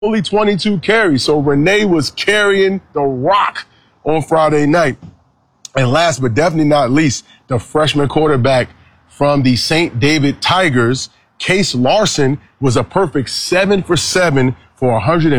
only 22 carries. So Renee was carrying the rock on Friday night. And last but definitely not least, the freshman quarterback from the St. David Tigers, Case Larson, was a perfect 7 for 7 for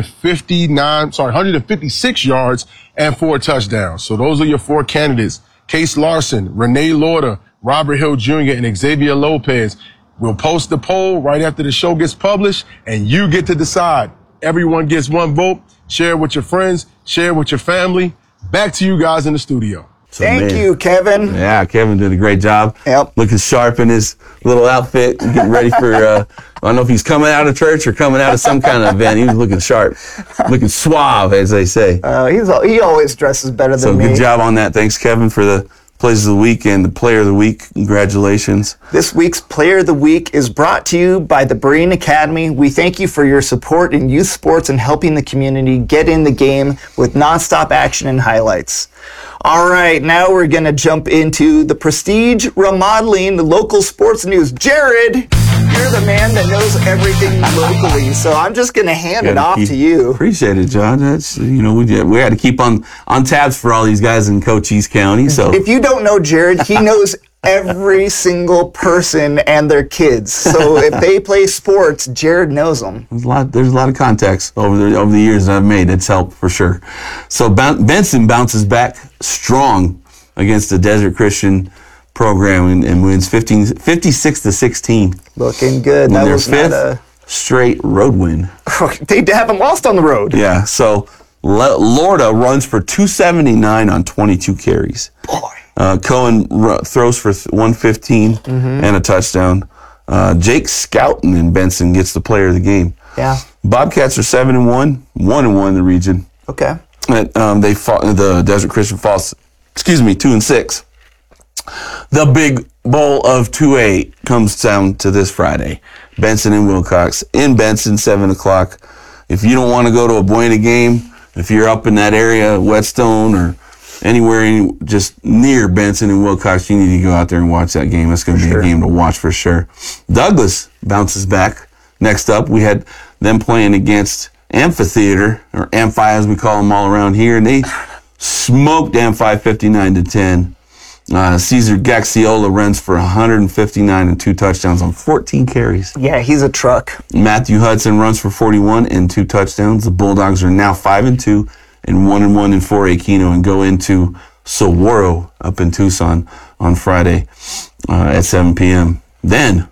156 yards and 4 touchdowns. So those are your 4 candidates. Case Larson, Renee Lauder, Robert Hill Jr., and Xavier Lopez. We'll post the poll right after the show gets published, and you get to decide. Everyone gets 1 vote. Share it with your friends. Share it with your family. Back to you guys in the studio. So, Thank you, Kevin. Yeah, Kevin did a great job. Yep. Looking sharp in his little outfit, getting ready for, I don't know if he's coming out of church or coming out of some kind of event. He was looking sharp, looking suave, as they say. He always dresses better than me. So good job on that. Thanks, Kevin, for the Plays of the Week and the Player of the Week. Congratulations. This week's Player of the Week is brought to you by the Breen Academy. We thank you for your support in youth sports and helping the community get in the game with nonstop action and highlights. All right, now we're going to jump into the Prestige Remodeling, the local sports news. Jared, you're the man that knows everything locally, so I'm just going to hand it off to you. Appreciate it, John. That's, we had to keep on tabs for all these guys in Cochise County. So if you don't know Jared, he knows every single person and their kids. So if they play sports, Jared knows them. There's a lot of contacts over the years that I've made. It's helped for sure. So Benson bounces back strong against the Desert Christian program and wins 56-16. Looking good. That was their 5th straight road win. They haven't lost on the road. Yeah. So Lorda runs for 279 on 22 carries. Boy. Cohen throws for 115 and a touchdown. Jake Scouten in Benson gets the player of the game. Yeah. Bobcats are 7-1, 1-1 in the region. Okay. They fought the Desert Christian Falls. 2-6. The big bowl of 2A comes down to this Friday. Benson and Wilcox in Benson, 7:00. If you don't want to go to a Buena game, if you're up in that area, Whetstone or anywhere just near Benson and Wilcox, you need to go out there and watch that game. That's going to be a game to watch for sure. Douglas bounces back. Next up, we had them playing against Amphitheater, or Amphi as we call them all around here, and they smoked Amphi 59-10. Cesar Gaxiola runs for 159 and 2 touchdowns on 14 carries. Yeah, he's a truck. Matthew Hudson runs for 41 and 2 touchdowns. The Bulldogs are now 5-2 and 1-1 in 4A Keno and go into Saguaro up in Tucson on Friday at 7 p.m. Then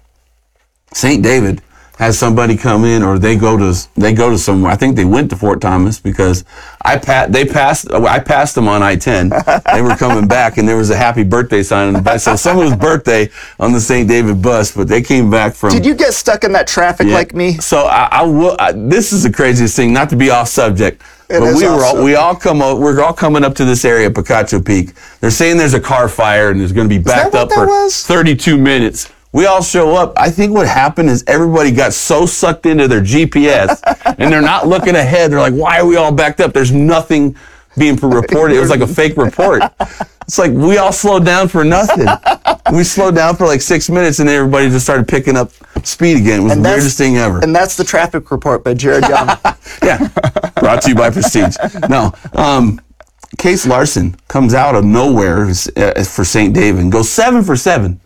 St. David has somebody come in, or they go to somewhere. I think they went to Fort Thomas because I passed them on I-10. They were coming back, and there was a happy birthday sign on the back. So someone's birthday on the St. David bus, but they came back from. Did you get stuck in that traffic like me? So this is the craziest thing. Not to be off subject. But we're all coming up to this area at Picacho Peak. They're saying there's a car fire and there's going to be backed up for 32 minutes. We all show up. I think what happened is everybody got so sucked into their GPS and they're not looking ahead. They're like, why are we all backed up? There's nothing being reported. It was like a fake report. It's like we all slowed down for nothing. We slowed down for like 6 minutes and everybody just started picking up speed again. It was the weirdest thing ever. And that's the traffic report by Jared Young. Yeah. Brought to you by Prestige. No. Case Larson comes out of nowhere for St. David and goes 7 for 7.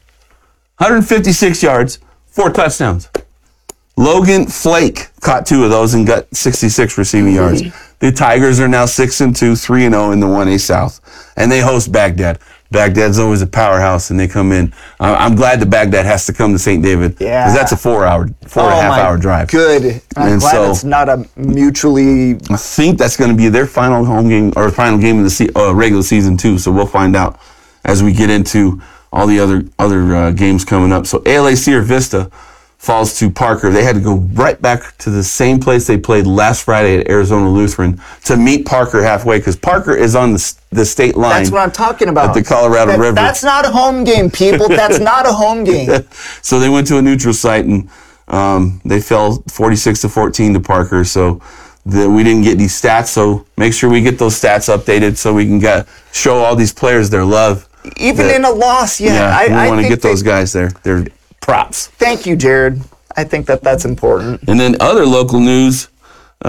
156 yards, 4 touchdowns. Logan Flake caught 2 of those and got 66 receiving yards. The Tigers are now 6-2, 3-0 in the 1A South. And they host Baghdad. Baghdad's always a powerhouse, and they come in. I'm glad that Baghdad has to come to St. David. Yeah. Because that's a 4.5-hour drive. Good. I'm glad it's not a mutually. I think that's going to be their final home game, or final game of the regular season, too. So we'll find out as we get into all the other games coming up. So ALA Sierra Vista falls to Parker. They had to go right back to the same place they played last Friday at Arizona Lutheran to meet Parker halfway, because Parker is on the state line. That's what I'm talking about. At the Colorado River. That's not a home game, people. That's not a home game. So they went to a neutral site, and they fell 46-14 to Parker. So we didn't get these stats. So make sure we get those stats updated so we can show all these players their love. Even in a loss, we want to get those guys there. They're props. Thank you, Jared. I think that's important. And then other local news,